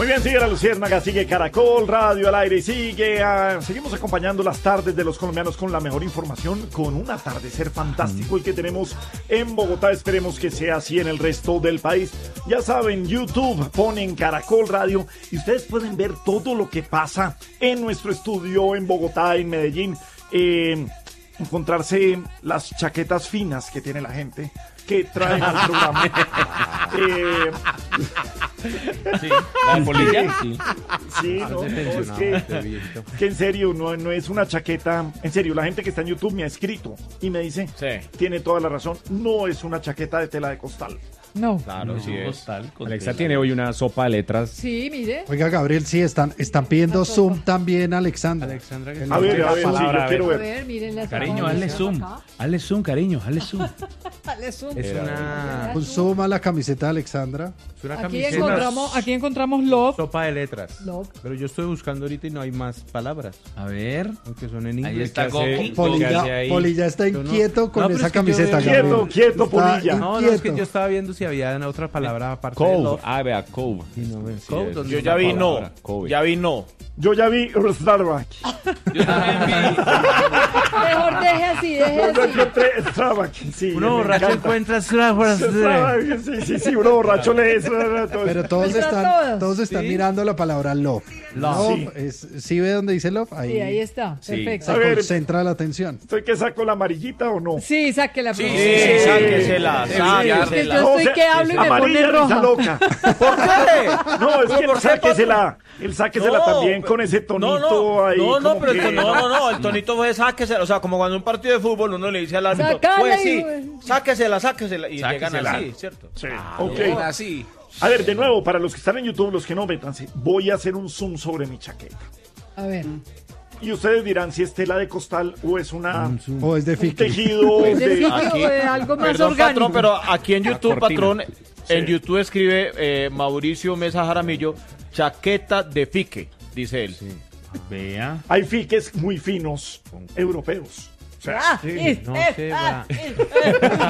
Muy bien, sigue la Luciérnaga, sigue Caracol Radio al aire y seguimos acompañando las tardes de los colombianos con la mejor información, con un atardecer fantástico el que tenemos en Bogotá. Esperemos que sea así en el resto del país. Ya saben, YouTube, ponen Caracol Radio y ustedes pueden ver todo lo que pasa en nuestro estudio en Bogotá, en Medellín. Encontrarse las chaquetas finas que tiene la gente que traen al programa. Sí, la polilla. Sí, no, es que en serio, no es una chaqueta. En serio, la gente que está en YouTube me ha escrito y me dice, tiene toda la razón, no es una chaqueta de tela de costal. No. Claro, sí es. Alexa tiene hoy una sopa de letras. Sí, mire. Oiga, Gabriel, sí, están pidiendo zoom también, Alexandra. A ver, sí, yo quiero A ver. ver, miren la Cariño, hazle zoom. Hazle zoom, cariño, hazle zoom. Dale zoom. Es una... Un zoom a la camiseta de Alexandra. Es una Aquí encontramos love. sopa de letras. Love. Pero yo estoy buscando ahorita y no hay más palabras. A ver. Aunque son en inglés. Ahí está ¿Qué Goki. hace ahí? Polilla está Yo no- inquieto con No, pero esa es que yo camiseta, veo- Gabriel. Quieto, Está Polilla. No, es que inquieto. yo estaba viendo si había otra palabra aparte de Cove. love. Ah, vea, Cove. Y no veo. Sí, Cove, es. ¿dónde Yo está ya vi la no. palabra? Kobe. Ya vi no. Yo ya vi Starbucks. Yo también vi. Mejor deje así, deje Yo así. encontré Starbucks. Sí, Uno me borracho encanta. encuentra Starbucks. Starbucks, sí, uno borracho lee eso. Pero todos Entra todos. están mirando la palabra love. Love. ¿Sí ve dónde dice love? Sí, ahí está. Perfecto. Se A ver. concentra la atención. ¿Estoy que saco la amarillita o no? Sí, sáquela. Sí, por sí, favor. sí, sáquesela, Es que sáquesela. yo estoy que hablo y me amarilla, pone risa roja. loca. ¿Por qué? No, es que ¿Por él qué, sáquesela. Él sáquesela No, también con ese tonito ahí. No, como pero que- el tonito fue sáquesela. O sea, como cuando en un partido de fútbol uno le dice al árbitro, Sácala, pues sí, hijo de- sáquesela. Y llegan Sáquesela. así, ¿cierto? Sí, Llegan ok. así. A ver, de nuevo, para los que están en YouTube, los que no, métanse. Voy a hacer un zoom sobre mi chaqueta. A ver. Y ustedes dirán si es tela de costal o es O es de un Fiki. tejido ¿Es de de... Fiki aquí- o de algo más Perdón, orgánico? patrón, pero aquí en YouTube, cortina. patrón, en YouTube escribe Mauricio Mesa Jaramillo, chaqueta de fique, dice él. Vea. Hay fiques muy finos europeos. O sea, Ah, No se va.